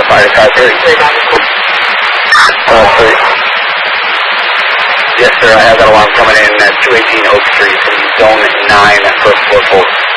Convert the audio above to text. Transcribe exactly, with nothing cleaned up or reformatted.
Fire car three. Uh, three. Yes, sir, I have that alarm coming in at two eighteen Oak Street from zone nine, first floor forward.